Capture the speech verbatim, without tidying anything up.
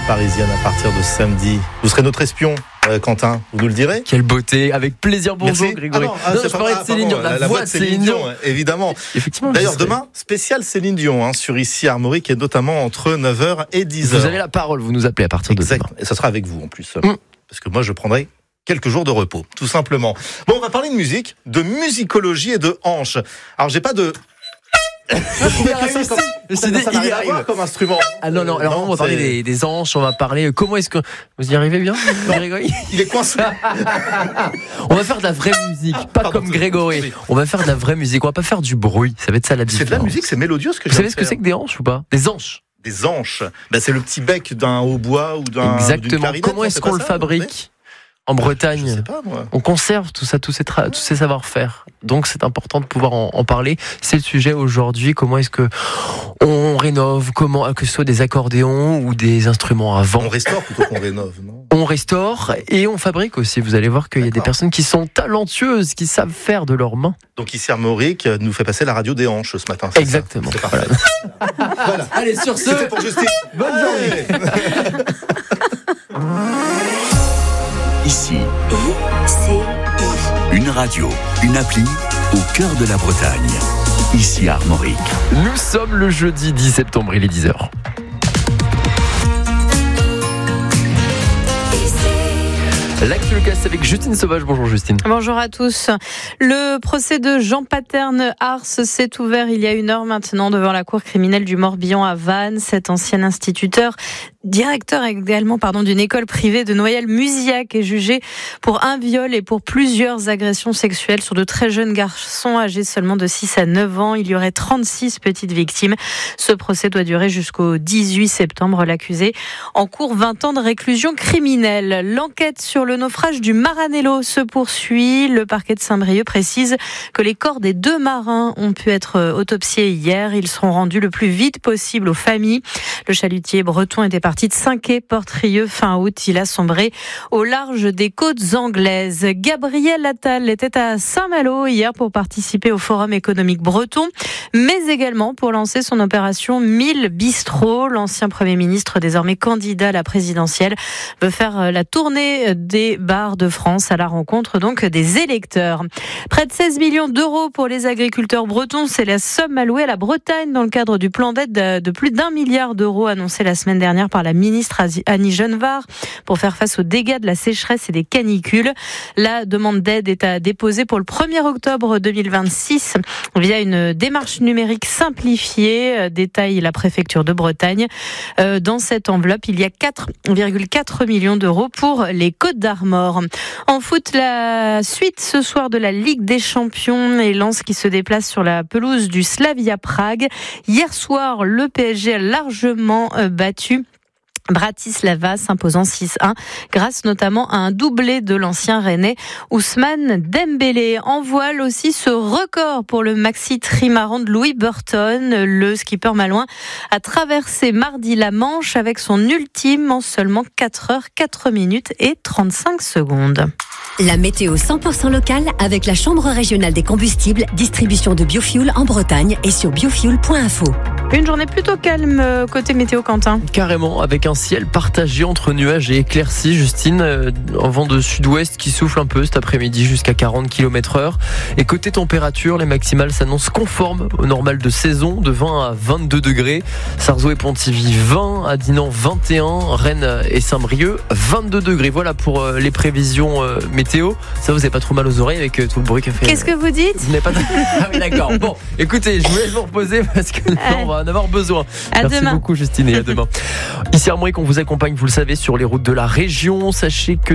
parisienne à partir de samedi. Vous serez notre espion, euh, Quentin, vous nous le direz ? Quelle beauté, avec plaisir. Bonjour Merci. Grégory. Ah non, ah, non, c'est je pas parlais mal, de Céline Dion, pardon, la, la voix de Céline Dion. évidemment. Effectivement. D'ailleurs, serais... demain, spécial Céline Dion hein, sur Ici Armorique et notamment entre neuf heures et dix heures. Vous avez la parole, vous nous appelez à partir exact. de demain. Et ça sera avec vous en plus. Mm. Parce que moi, je prendrai quelques jours de repos, tout simplement. Bon, on va parler de musique, de musicologie et de hanches. Alors, j'ai pas de... Il a réussi. Ça n'a rien à voir comme instrument. Ah non, non, alors Non, on va parler c'est- des, des hanches, on va parler. Comment est-ce que. Vous y arrivez bien, Grégory ? Il est coincé. On va faire de la vraie musique, pas Pardon, comme Grégory. oui. On va faire de la vraie musique, on va pas faire du bruit. Ça va être ça la différence. C'est de la musique, c'est mélodieux ce que Vous je savez viens ce de que faire. c'est que des hanches ou pas ? Des hanches. Des hanches. Ben, c'est le petit bec d'un hautbois ou d'un. d'une Exactement. clarinette, Comment non, est-ce c'est qu'on pas le ça, fabrique en Je Bretagne ? sais pas, moi. On conserve tout ça, tous ces, tra- tous ces savoir-faire. Donc c'est important de pouvoir en, en parler. C'est le sujet aujourd'hui. Comment est-ce que on rénove ? Comment, que ce soit des accordéons ou des instruments à vent. On restaure plutôt qu'on rénove, non ? On restaure et on fabrique aussi. Vous allez voir qu'il y a des D'accord. personnes qui sont talentueuses, qui savent faire de leurs mains. Donc ici Armorique nous fait passer la radio des hanches ce matin. C'est Exactement. ça. C'est parfait. Voilà. Allez, sur ce, C'était pour Justine. bonne journée. Ici, C I. une radio, une appli au cœur de la Bretagne. Ici Armorique. Nous sommes le jeudi dix septembre, il est dix heures. L'actu local, c'est avec Justine Sauvage. Bonjour Justine. Bonjour à tous. Le procès de Jean Paterne Ars s'est ouvert il y a une heure maintenant devant la cour criminelle du Morbihan à Vannes. Cet ancien instituteur, directeur également pardon, d'une école privée de Noyelles-Musillac, est jugé pour un viol et pour plusieurs agressions sexuelles sur de très jeunes garçons âgés seulement de six à neuf ans. Il y aurait trente-six petites victimes. Ce procès doit durer jusqu'au dix-huit septembre. L'accusé encourt vingt ans de réclusion criminelle. L'enquête sur le naufrage du Maranello se poursuit. Le parquet de Saint-Brieuc précise que les corps des deux marins ont pu être autopsiés hier. Ils seront rendus le plus vite possible aux familles. Le chalutier breton était parti de Saint-Quay-Portrieux fin août. Il a sombré au large des côtes anglaises. Gabriel Attal était à Saint-Malo hier pour participer au Forum économique breton, mais également pour lancer son opération mille bistrots. L'ancien Premier ministre, désormais candidat à la présidentielle, veut faire la tournée des bars de France à la rencontre donc des électeurs. Près de seize millions d'euros pour les agriculteurs bretons, c'est la somme allouée à la Bretagne dans le cadre du plan d'aide de plus d'un milliard d'euros annoncé la semaine dernière par la ministre Annie Genevard pour faire face aux dégâts de la sécheresse et des canicules. La demande d'aide est à déposer pour le premier octobre deux mille vingt-six via une démarche numérique simplifiée, détaille la préfecture de Bretagne. Dans cette enveloppe, il y a quatre virgule quatre millions d'euros pour les Côtes d'Armor. En foot, la suite ce soir de la Ligue des Champions et Lens qui se déplace sur la pelouse du Slavia Prague. Hier soir, le P S G a largement battu Bratislava, s'imposant six un grâce notamment à un doublé de l'ancien Rennais Ousmane Dembélé. En voile aussi ce record pour le maxi trimaran de Louis Burton. Le skipper malouin a traversé mardi la Manche avec son ultime en seulement quatre heures, quatre minutes et trente-cinq secondes. La météo cent pour cent locale avec la Chambre régionale des combustibles, distribution de biofuel en Bretagne et sur biofuel point info. Une journée plutôt calme côté météo, Quentin. Carrément, avec un ciel partagé entre nuages et éclaircies. Justine, euh, un vent de sud-ouest qui souffle un peu cet après-midi jusqu'à quarante kilomètres heure. Et côté température, les maximales s'annoncent conformes au normal de saison, de vingt à vingt-deux degrés. Sarzeau et Pontivy vingt, à Dinan vingt et un, Rennes et Saint-Brieuc vingt-deux degrés. Voilà pour euh, les prévisions euh, météo. Ça, vous n'avez pas trop mal aux oreilles avec euh, tout le bruit qu'a fait. Qu'est-ce que vous dites ? Vous n'avez pas. Ah oui, d'accord. Bon, écoutez, je vous laisse vous reposer parce que là, on va en avoir besoin. À Merci demain. beaucoup, Justine, et à demain. Ici Armorique, on vous accompagne, vous le savez, sur les routes de la région. Sachez que